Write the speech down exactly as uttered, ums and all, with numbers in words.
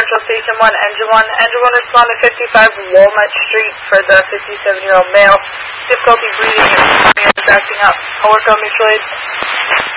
Central Station one, Engine one. Engine one responded fifty-five Walnut Street for the fifty-seven-year-old male. Difficulty breathing and is acting up. I'll work on mutual aid.